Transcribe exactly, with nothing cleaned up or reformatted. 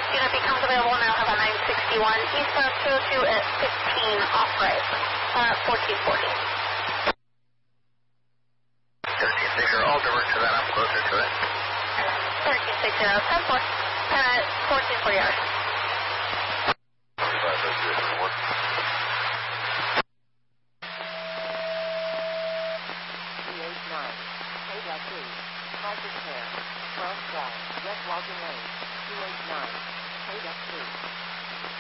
Unit becomes available now, have a nine sixty-one, eastbound two oh two at fifteen off right, uh, fourteen forty. thirteen six zero, I'll divert to that, I'm closer to it. thirteen six zero, ten four, uh, fourteen forty hours. three eight nine, K two, Project Care, twelve twelve, West Walton Lane, two eight nine, K two.